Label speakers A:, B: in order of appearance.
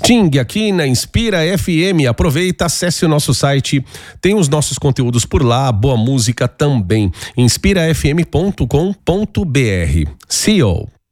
A: Sting aqui na Inspira FM. Aproveita, acesse o nosso site, tem os nossos conteúdos por lá, boa música também. inspirafm.com.br. See you!